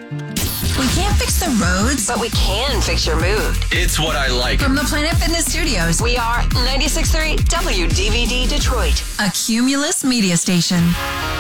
We can't fix the roads, but we can fix your mood. It's what I like. From the Planet Fitness Studios, We are 96.3 WDVD Detroit. a Cumulus media station.